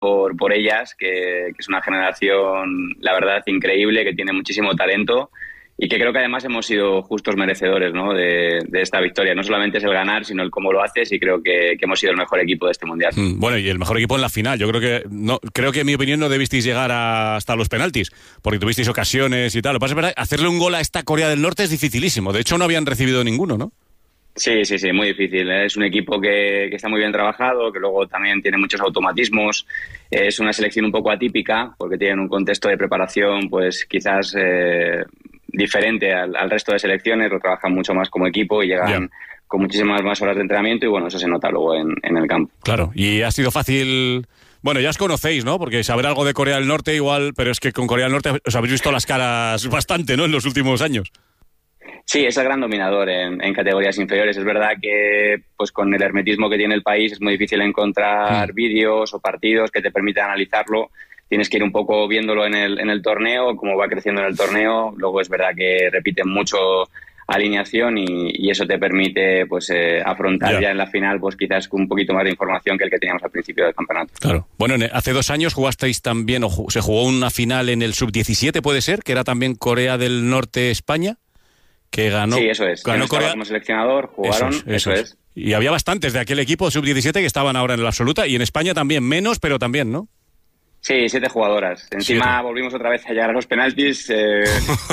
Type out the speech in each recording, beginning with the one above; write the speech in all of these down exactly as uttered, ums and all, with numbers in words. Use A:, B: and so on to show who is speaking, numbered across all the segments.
A: por, por ellas, que, que es una generación, la verdad, increíble, que tiene muchísimo talento y que creo que además hemos sido justos merecedores, ¿no?, de, de esta victoria. No solamente es el ganar, sino el cómo lo haces, y creo que, que hemos sido el mejor equipo de este Mundial.
B: Mm, bueno, y el mejor equipo en la final. Yo creo que, no, creo que en mi opinión no debisteis llegar a, hasta los penaltis, porque tuvisteis ocasiones y tal. Lo que pasa es que hacerle un gol a esta Corea del Norte es dificilísimo. De hecho, no habían recibido ninguno, ¿no?
A: Sí, sí, sí, muy difícil. Es un equipo que, que está muy bien trabajado, que luego también tiene muchos automatismos. Es una selección un poco atípica, porque tienen un contexto de preparación, pues quizás eh, diferente al, al resto de selecciones. Lo trabajan mucho más como equipo y llegan yeah. con muchísimas más horas de entrenamiento, y bueno, eso se nota luego en, en el campo.
B: Claro, y ha sido fácil. Bueno, ya os conocéis, ¿no? Porque saber algo de Corea del Norte igual, pero es que con Corea del Norte os habéis visto las caras bastante, ¿no?, en los últimos años.
A: Sí, es el gran dominador en, en categorías inferiores. Es verdad que pues con el hermetismo que tiene el país es muy difícil encontrar mm. vídeos o partidos que te permitan analizarlo. Tienes que ir un poco viéndolo en el, en el torneo, cómo va creciendo en el torneo. Luego es verdad que repiten mucho alineación y, y eso te permite pues eh, afrontar yeah. ya en la final pues quizás con un poquito más de información que el que teníamos al principio del campeonato.
B: Claro. Bueno, hace dos años jugasteis también, o se jugó una final en el sub diecisiete, ¿puede ser? Que era también Corea del Norte-España. Que ganó,
A: sí, eso es.
B: Ganó Corea
A: como seleccionador, jugaron, eso es, eso
B: eso
A: es.
B: es. Y había bastantes de aquel equipo sub diecisiete que estaban ahora en la absoluta, y en España también, menos, pero también, ¿no?
A: Sí, siete jugadoras. Encima siete. Volvimos otra vez a llegar a los penaltis. Eh,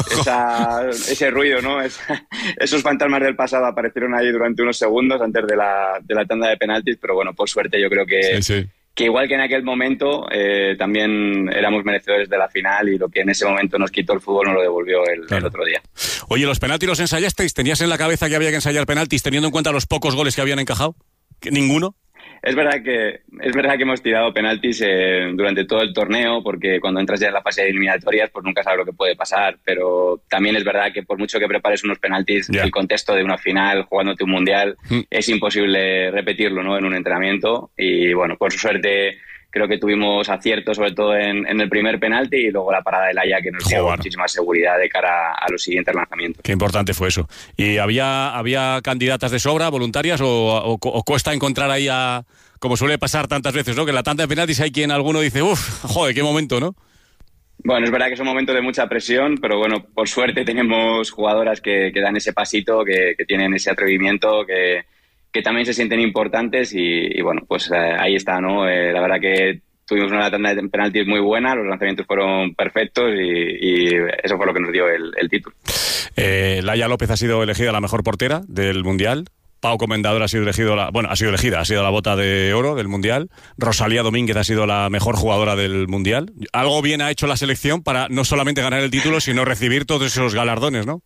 A: esa, ese ruido, ¿no? Es, esos fantasmas del pasado aparecieron ahí durante unos segundos antes de la, de la tanda de penaltis, pero bueno, por suerte yo creo que... Sí, sí. que igual que en aquel momento eh, también éramos merecedores de la final, y lo que en ese momento nos quitó el fútbol nos lo devolvió el, claro. el otro día.
B: Oye, ¿los penaltis los ensayasteis? ¿Tenías en la cabeza que había que ensayar penaltis teniendo en cuenta los pocos goles que habían encajado? ¿Ninguno?
A: Es verdad que es verdad que hemos tirado penaltis eh, durante todo el torneo, porque cuando entras ya en la fase de eliminatorias pues nunca sabes lo que puede pasar, pero también es verdad que por mucho que prepares unos penaltis, yeah. el contexto de una final, jugándote un mundial, mm. es imposible repetirlo, ¿no?, en un entrenamiento. Y bueno, por suerte creo que tuvimos acierto sobre todo en, en el primer penalti, y luego la parada de Laia, que nos dio Joder. muchísima seguridad de cara a los siguientes lanzamientos.
B: Qué importante fue eso. ¿Y había, había candidatas de sobra, voluntarias, o, o, o cuesta encontrar ahí a, como suele pasar tantas veces, ¿no?, que en la tanda de penaltis hay quien alguno dice, uff, joder, qué momento, ¿no?
A: Bueno, es verdad que es un momento de mucha presión, pero bueno, por suerte tenemos jugadoras que, que dan ese pasito, que, que tienen ese atrevimiento, que... que también se sienten importantes, y, y bueno, pues eh, ahí está, ¿no? Eh, la verdad que tuvimos una tanda de penaltis muy buena, los lanzamientos fueron perfectos, y, y eso fue lo que nos dio el, el título.
B: Eh, Laia López ha sido elegida la mejor portera del Mundial. Pau Comendador ha sido elegido la, bueno, ha sido elegida, ha sido la bota de oro del Mundial. Rosalía Domínguez ha sido la mejor jugadora del Mundial. Algo bien ha hecho la selección para no solamente ganar el título, sino recibir todos esos galardones, ¿no?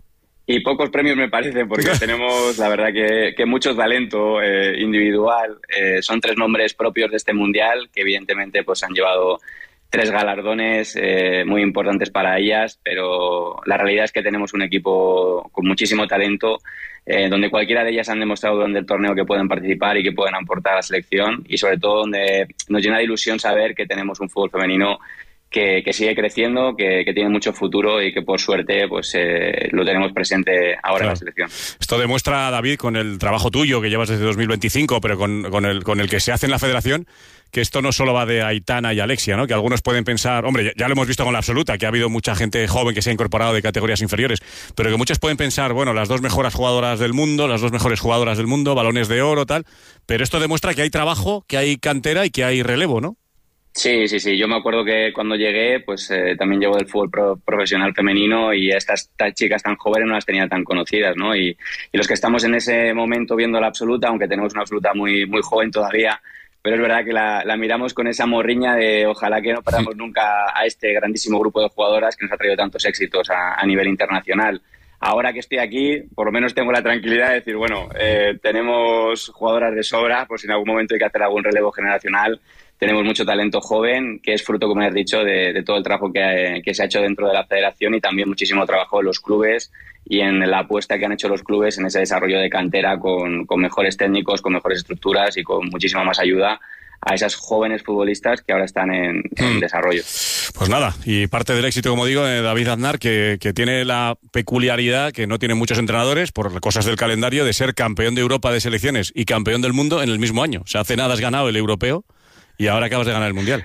A: Y pocos premios me parece, porque tenemos, la verdad, que, que mucho talento eh, individual. Eh, son tres nombres propios de este Mundial, que evidentemente pues han llevado tres galardones eh, muy importantes para ellas, pero la realidad es que tenemos un equipo con muchísimo talento, eh, donde cualquiera de ellas han demostrado durante el torneo que pueden participar y que pueden aportar a la selección, y sobre todo donde nos llena de ilusión saber que tenemos un fútbol femenino Que, que sigue creciendo, que, que tiene mucho futuro, y que por suerte pues eh, lo tenemos presente ahora claro. en la selección.
B: Esto demuestra, David, con el trabajo tuyo que llevas desde dos mil veinticinco, pero con, con, el, con el que se hace en la federación, que esto no solo va de Aitana y Alexia, ¿no? Que algunos pueden pensar, hombre, ya, ya lo hemos visto con la absoluta, que ha habido mucha gente joven que se ha incorporado de categorías inferiores, pero que muchos pueden pensar, bueno, las dos mejores jugadoras del mundo, las dos mejores jugadoras del mundo, balones de oro, tal, pero esto demuestra que hay trabajo, que hay cantera y que hay relevo, ¿no?
A: Sí, sí, sí. Yo me acuerdo que cuando llegué, pues eh, también llevo del fútbol pro- profesional femenino, y estas, estas chicas tan jóvenes no las tenía tan conocidas, ¿no? Y, y los que estamos en ese momento viendo la absoluta, aunque tenemos una absoluta muy, muy joven todavía, pero es verdad que la, la miramos con esa morriña de ojalá que no perdamos nunca a este grandísimo grupo de jugadoras que nos ha traído tantos éxitos a, a nivel internacional. Ahora que estoy aquí, por lo menos tengo la tranquilidad de decir, bueno, eh, tenemos jugadoras de sobra, por si en algún momento hay que hacer algún relevo generacional. Tenemos mucho talento joven, que es fruto, como has dicho, de, de todo el trabajo que, que se ha hecho dentro de la federación, y también muchísimo trabajo en los clubes y en la apuesta que han hecho los clubes en ese desarrollo de cantera con, con mejores técnicos, con mejores estructuras y con muchísima más ayuda a esas jóvenes futbolistas que ahora están en, en mm. desarrollo.
B: Pues nada, y parte del éxito, como digo, de David Aznar, que, que tiene la peculiaridad que no tienen muchos entrenadores, por cosas del calendario, de ser campeón de Europa de selecciones y campeón del mundo en el mismo año. O sea, hace nada has ganado el europeo y ahora acabas de ganar el Mundial.